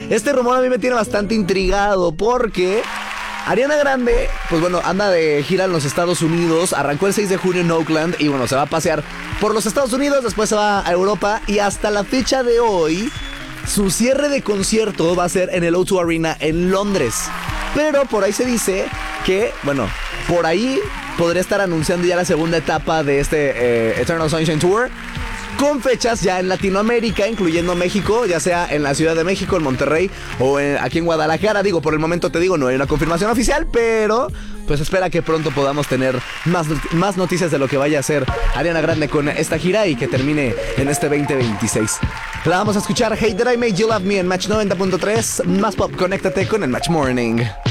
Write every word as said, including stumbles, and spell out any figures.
Este rumor a mí me tiene bastante intrigado porque Ariana Grande, pues bueno, anda de gira en los Estados Unidos. Arrancó el seis de junio en Oakland y bueno, se va a pasear por los Estados Unidos, después se va a Europa y hasta la fecha de hoy su cierre de concierto va a ser en el O dos Arena en Londres. Pero por ahí se dice que, bueno, por ahí podría estar anunciando ya la segunda etapa de este eh, Eternal Sunshine Tour, con fechas ya en Latinoamérica, incluyendo México, ya sea en la Ciudad de México, en Monterrey o en, aquí en Guadalajara. Digo, por el momento te digo, no hay una confirmación oficial, pero pues espera que pronto podamos tener más, más noticias de lo que vaya a hacer Ariana Grande con esta gira y que termine en este veinte veintiséis. La vamos a escuchar, Hey Did I Make You Love Me en Match noventa punto tres, más pop, conéctate con el Match Morning.